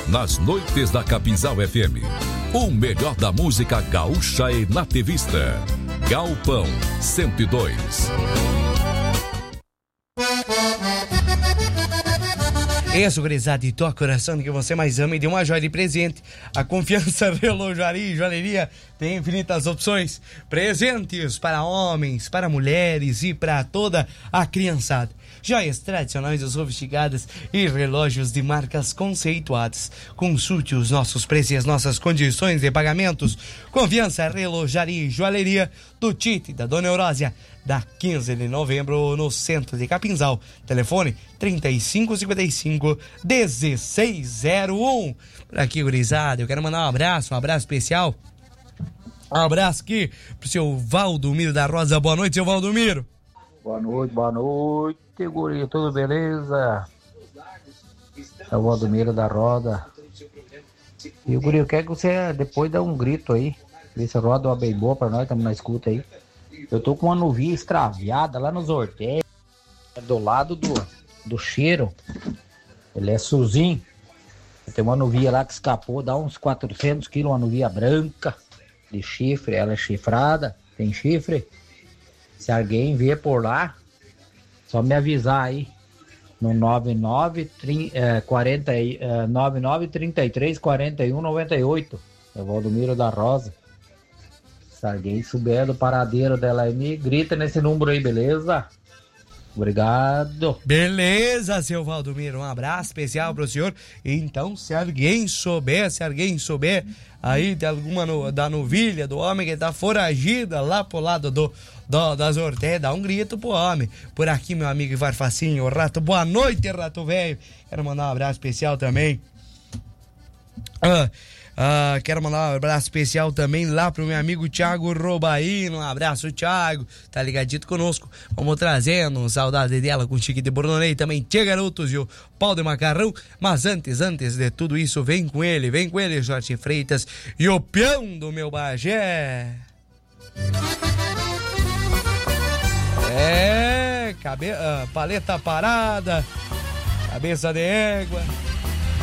nas noites da Capinzal FM. O melhor da música gaúcha e nativista. Galpão 102. Isso, gurizada, e toca o coração que você mais ama e dê uma joia de presente. A Confiança Relojaria e Joalheria tem infinitas opções. Presentes para homens, para mulheres e para toda a criançada. Joias tradicionais ou sofisticadas e relógios de marcas conceituadas. Consulte os nossos preços e as nossas condições de pagamentos. Confiança Relojaria e Joalheria do Tite, da Dona Eurósia, da 15 de novembro, no centro de Capinzal. Telefone 3555-1601. Por aqui, gurizada, eu quero mandar um abraço especial. Um abraço aqui pro seu Valdomiro da Rosa. Boa noite, seu Valdomiro. Boa noite, guri, tudo beleza? É o Valdomiro da Roda. E o guri, eu quero que você depois dê um grito aí. Vê se roda uma bem boa pra nós, estamos na escuta aí. Eu tô com uma novinha extraviada lá nos Ortega, do lado do cheiro. Ele é Suzinho. Tem uma novinha lá que escapou, dá uns 400 quilos, uma novinha branca, de chifre. Ela é chifrada, tem chifre. Se alguém vier por lá, só me avisar aí. No 99334198. É o Valdomiro da Rosa. Se alguém souber do paradeiro dela aí, me grita nesse número aí, beleza? Obrigado. Beleza, seu Valdomiro. Um abraço especial pro senhor. Então, se alguém souber aí de alguma da novilha, do homem que tá foragida lá pro lado das Ortega, dá um grito pro homem. Por aqui, meu amigo Ivar Facinho, Rato. Boa noite, Rato Velho. Quero mandar um abraço especial também. Quero mandar um abraço especial também lá pro meu amigo Thiago Robaíno. Um abraço, Thiago. Tá ligadito conosco. Vamos trazendo saudade dela com o Chique de Bornonei. Também Tia Garotos e o Pau de Macarrão. Mas antes de tudo isso, vem com ele, Jorge Freitas e o peão do meu Bagé. Paleta parada, cabeça de égua.